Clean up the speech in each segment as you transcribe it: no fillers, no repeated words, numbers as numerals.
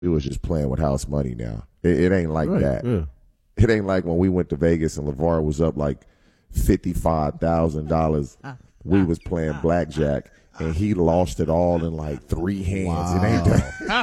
it was just playing with house money now. It ain't like that. Yeah. It ain't like when we went to Vegas and LeVar was up like $55,000. We was playing blackjack and he lost it all in like 3 hands. Wow. It ain't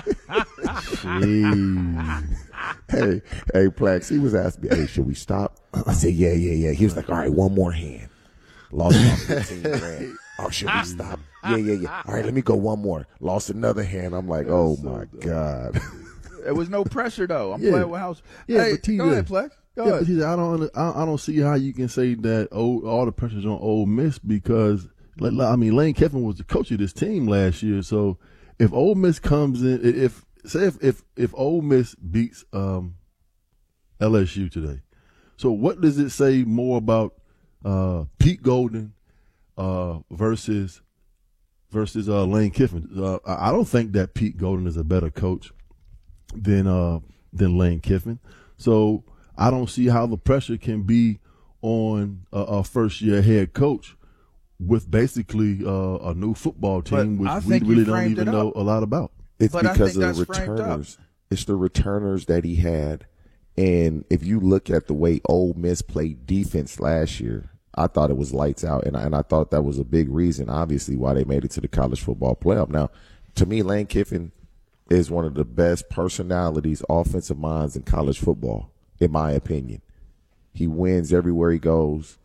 that. Hey, Plex, he was asking me, hey, should we stop? I said, yeah. He was like, all right, one more hand. Lost about 15 grand. Oh, should we stop? Yeah. All right, let me go one more. Lost another hand. I'm like, oh, my God. There was no pressure, though. I'm playing with house. Yeah, hey, but TJ, go ahead, Plex. Go ahead. But TJ, I don't see how you can say that all the pressure's on Ole Miss because, Lane Kiffin was the coach of this team last year. So if Ole Miss comes in, if Ole Miss beats LSU today, so what does it say more about Pete Golden versus Lane Kiffin? I don't think that Pete Golden is a better coach than Lane Kiffin. So I don't see how the pressure can be on a first-year head coach with basically a new football team, which we really don't even know a lot about. It's but because of the returners. It's the returners that he had. And if you look at the way Ole Miss played defense last year, I thought it was lights out. And I thought that was a big reason, obviously, why they made it to the college football playoff. Now, to me, Lane Kiffin is one of the best personalities, offensive minds in college football, in my opinion. He wins everywhere he goes.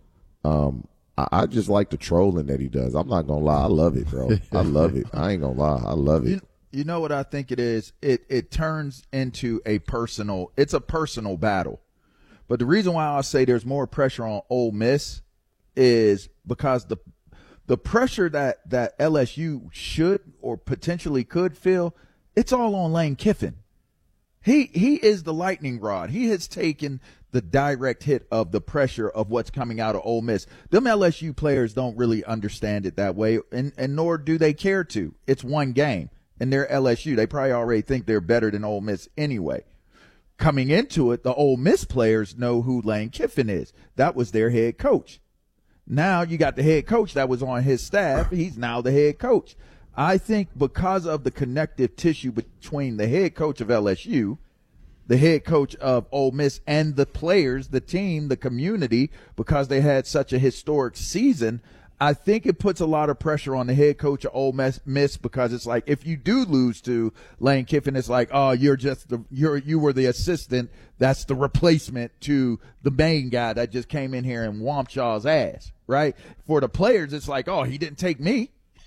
I just like the trolling that he does. I'm not going to lie. I love it, bro. I love it. I ain't going to lie. I love it. You know what I think it is? It turns into a personal battle. But the reason why I say there's more pressure on Ole Miss is because the pressure that LSU should or potentially could feel, it's all on Lane Kiffin. He is the lightning rod. He has taken the direct hit of the pressure of what's coming out of Ole Miss. Them LSU players don't really understand it that way, and nor do they care to. It's one game, and they're LSU. They probably already think they're better than Ole Miss anyway. Coming into it, the Ole Miss players know who Lane Kiffin is. That was their head coach. Now you got the head coach that was on his staff. He's now the head coach. I think because of the connective tissue between the head coach of LSU, the head coach of Ole Miss, and the players, the team, the community, because they had such a historic season, I think it puts a lot of pressure on the head coach of Ole Miss because it's like if you do lose to Lane Kiffin, it's like, oh, you were the assistant. That's the replacement to the main guy that just came in here and whomped y'all's ass, right? For the players, it's like, oh, he didn't take me.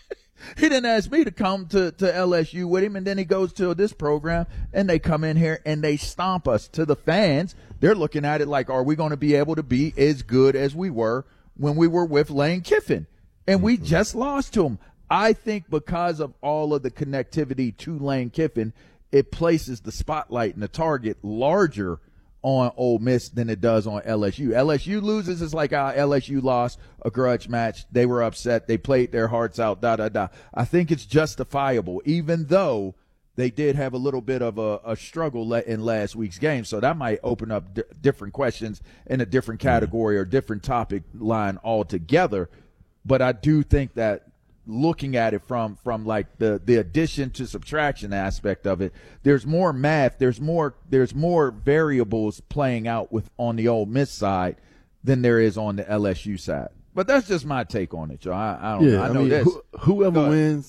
He didn't ask me to come to LSU with him, and then he goes to this program, and they come in here and they stomp us. To the fans, they're looking at it like, are we going to be able to be as good as we were when we were with Lane Kiffin? And we just lost to him. I think because of all of the connectivity to Lane Kiffin, it places the spotlight and the target larger on Ole Miss than it does on LSU. LSU loses, it's like LSU lost a grudge match. They were upset. They played their hearts out, I think it's justifiable, even though they did have a little bit of a struggle in last week's game. So that might open up different questions in a different category or different topic line altogether. But I do think that looking at it from like the addition to subtraction aspect of it, there's more math, there's more variables playing out on the Ole Miss side than there is on the LSU side. But that's just my take on it, y'all. I don't know. I know this. Whoever wins,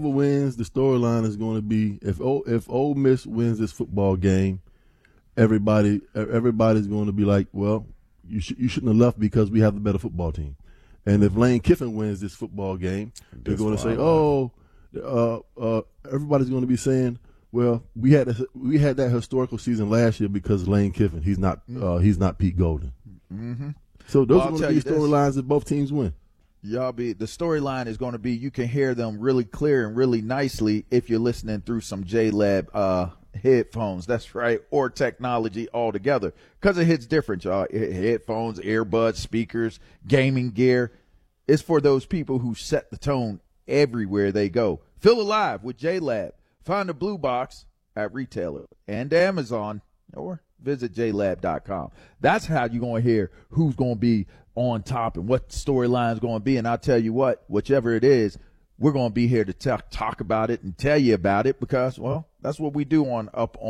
the storyline is going to be if Ole Miss wins this football game, everybody's going to be like, well, you shouldn't have left because we have the better football team. And if Lane Kiffin wins this football game, they're going to say, everybody's going to be saying, well, we had that historical season last year because Lane Kiffin. He's not Pete Golden. Mm-hmm. So those are going to be storylines that both teams win. The storyline is going to be you can hear them really clear and really nicely if you're listening through some JLab headphones. That's right, or technology altogether, because it hits different, y'all. Headphones, earbuds, speakers, gaming gear. It's for those people who set the tone everywhere they go. Feel alive with JLab. Find the blue box at retailer and Amazon, or visit JLab.com. That's how you're going to hear who's going to be on top and what the storyline is going to be. And I'll tell you what, whichever it is, we're going to be here to talk about it and tell you about it because, well, that's what we do on Up